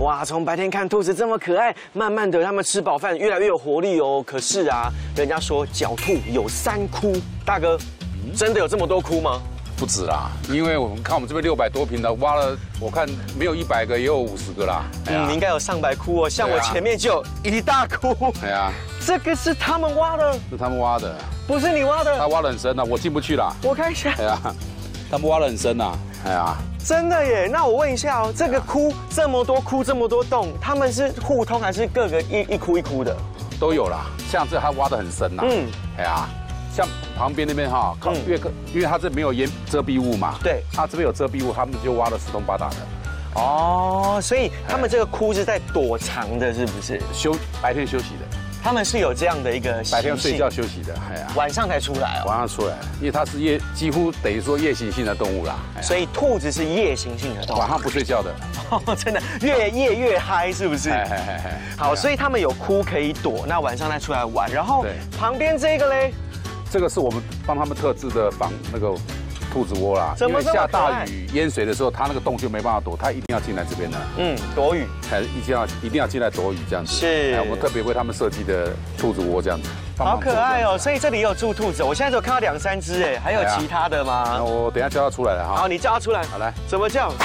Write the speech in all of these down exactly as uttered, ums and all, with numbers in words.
哇，从白天看兔子这么可爱，慢慢的它们吃饱饭，越来越有活力哦。可是啊，人家说狡兔有三窟，大哥，真的有这么多窟吗？ 不止啦，因为我们看我们这边六百多坪的，挖了我看没有一百个，也有五十个啦。 嗯，应该有上百窟哦，像我前面就有一大窟。 对啊， 这个是他们挖的， 是他们挖的， 不是你挖的。 他挖得很深啊，我进不去啦。 我看一下。 哎呀，他们挖得很深呐。哎呀， 真的耶。那我问一下哦，这个窟这么多窟，这么多洞，他们是互通还是各个一一窟一窟的？ 都有啦。像这他挖得很深呐。嗯。哎呀。 像旁边那边哈，靠越因为它这没有烟遮蔽物嘛， 对， 它这边有遮蔽物，他们就挖得四通八达的。 哦，所以他们这个窟是在躲藏的，是不是？ 休白天休息的， 他们是有这样的一个白天睡觉休息的，哎呀， 晚上才出来哦。 晚上出来，因为它是夜，几乎等于说夜行性的动物啦。 所以兔子是夜行性的动物， 晚上不睡觉的。 哦，真的，越夜越嗨，是不是？好，所以他们有窟可以躲，那晚上再出来玩。然后旁边这个嘞。 这个是我们帮他们特制的防那个兔子窝啦，因为下大雨淹水的时候，它那个洞就没办法躲，它一定要进来这边的。嗯， 躲雨， 还一定要一定要进来躲雨这样子。 是， 我们特别为他们设计的兔子窝这样子。 好可爱哦！所以这里也有住兔子，我现在只有看到两三只哎，还有其他的吗？ 那我等下叫它出来了哈。 好，你叫它出来。 好来， 怎么叫？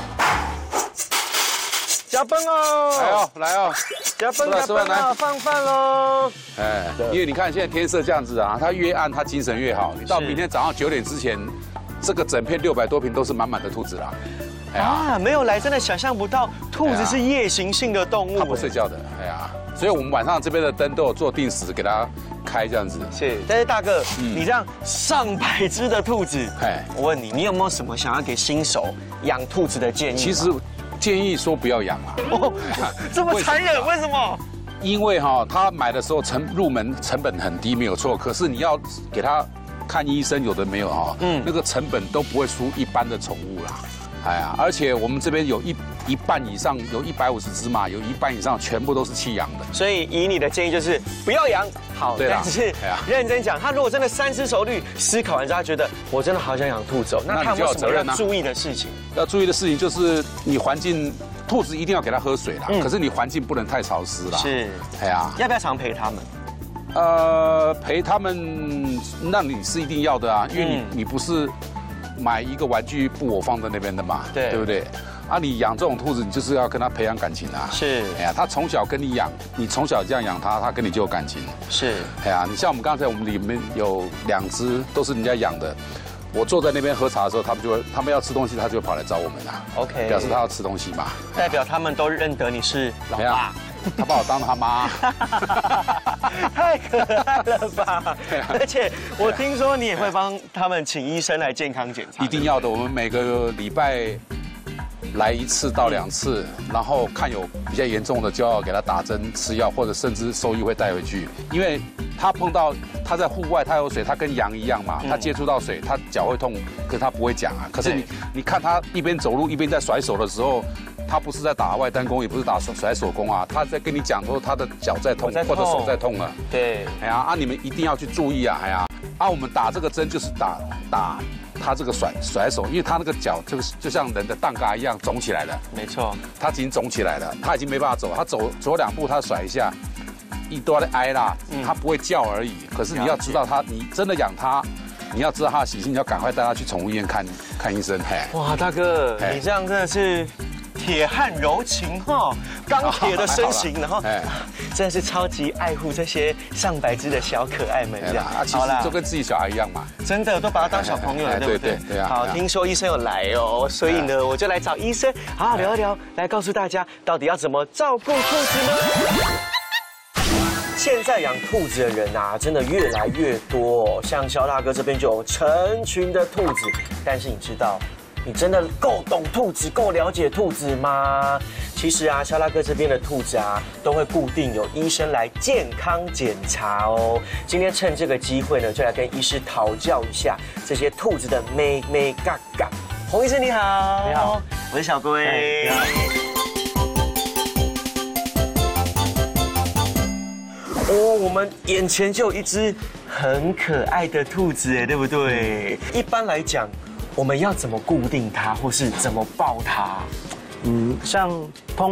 加班哦！ 来哦，来哦！ 加班加班啊，放饭喽！ 哎，因为你看现在天色这样子啊，它越暗，它精神越好。你到明天早上九点之前，这个整片六百多坪都是满满的兔子啦。 啊，没有来真的想象不到，兔子是夜行性的动物， 它不睡觉的。哎呀，所以我们晚上这边的灯都有做定时给它开这样子。 是，但是大哥，你这样上百只的兔子，哎，我问你，你有没有什么想要给新手养兔子的建议？ 其实。 建议说不要养啊！ 哦，这么残忍，为什么？ 因为哈，他买的时候成入门成本很低，没有错。可是你要给他看医生，有的没有哈，嗯，那个成本都不会输一般的宠物啦。哎呀，而且我们这边有一一半以上，有一百五十只嘛，有一半以上全部都是弃养的。 所以以你的建议就是不要养。好，但是认真讲，他如果真的深思熟虑，思考完之后，他觉得我真的好想养兔子，那他有没有什么要注意的事情？ 要注意的事情就是你环境，兔子一定要给它喝水啦，可是你环境不能太潮湿啦。 是， 哎呀， 要不要常陪他们？ 呃，陪他们，那你是一定要的啊，因为你你不是。 买一个玩具布偶放在那边的嘛，对对不对？啊，你养这种兔子，你就是要跟它培养感情啊。是，哎呀，它从小跟你养，你从小这样养它，它跟你就有感情。是，哎呀，你像我们刚才我们里面有两只都是人家养的，我坐在那边喝茶的时候，他们就会，他们要吃东西，它就会跑来找我们啊。OK， 表示它要吃东西嘛。 代表他们都认得你是老爸。 他把我当他妈， 太可爱了吧！而且我听说你也会帮他们请医生来健康检查， 一定要的。我们每个礼拜来一次到两次，然后看有比较严重的就要给他打针吃药，或者甚至兽医会带回去，因为他碰到他在户外，他有水，他跟羊一样嘛，他接触到水，他脚会痛，可是他不会讲啊。可是你你看他一边走路一边在甩手的时候。 他不是在打外单弓，也不是打甩手弓啊，他在跟你讲说他的脚在痛或者手在痛了。对，哎呀啊，你们一定要去注意啊，哎呀啊，我们打这个针就是打打他这个甩甩手，因为他那个脚就是就像人的蛋嘎一样肿起来了。没错，他已经肿起来了，他已经没办法走，他走走两步他甩一下，一多的挨啦，他不会叫而已。可是你要知道他，你真的养他。 你要知道他的习性，你要赶快带他去宠物医院看看医生。嘿， 哇，大哥，你这样真的是铁汉柔情哈，钢铁的身形，然后真的是超级爱护这些上百只的小可爱们这样。 好啦，就跟自己小孩一样嘛， 真的都把他当小朋友了，对不对？对啊。好，听说医生有来哦，所以呢，我就来找医生，好好聊一聊，来告诉大家到底要怎么照顾兔子呢？ 现在养兔子的人啊，真的越来越多哦。像肖大哥这边就有成群的兔子，但是你知道，你真的够懂兔子、够了解兔子吗？其实啊，肖大哥这边的兔子啊，都会固定有医生来健康检查哦。今天趁这个机会呢，就来跟医师讨教一下这些兔子的咩咩嘎嘎。洪医生你好，你好，我是小龟。哦，我们眼前就有一只很可爱的兔子，哎，对不对？一般来讲，我们要怎么固定它，或是怎么抱它？ 嗯，像通。